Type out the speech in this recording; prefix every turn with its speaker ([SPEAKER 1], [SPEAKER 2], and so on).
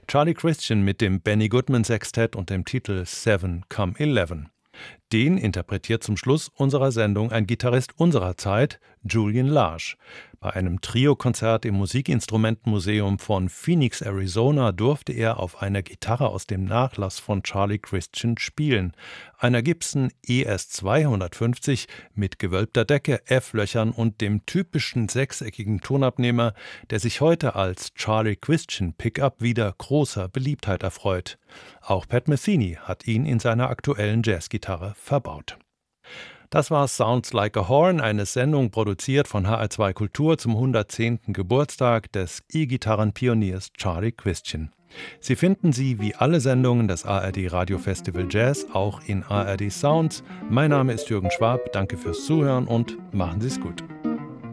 [SPEAKER 1] Charlie Christian mit dem Benny Goodman Sextett und dem Titel Seven Come 11. Den interpretiert zum Schluss unserer Sendung ein Gitarrist unserer Zeit, Julian Lage. Bei einem Trio-Konzert im Musikinstrumentenmuseum von Phoenix, Arizona, durfte er auf einer Gitarre aus dem Nachlass von Charlie Christian spielen. Einer Gibson ES 250 mit gewölbter Decke, F-Löchern und dem typischen sechseckigen Tonabnehmer, der sich heute als Charlie Christian Pickup wieder großer Beliebtheit erfreut. Auch Pat Metheny hat ihn in seiner aktuellen Jazzgitarre verbaut. Das war Sounds Like a Horn, eine Sendung produziert von HR2 Kultur zum 110. Geburtstag des E-Gitarrenpioniers Charlie Christian. Sie finden sie wie alle Sendungen des ARD Radio Festival Jazz auch in ARD Sounds. Mein Name ist Jürgen Schwab, danke fürs Zuhören und machen Sie es gut.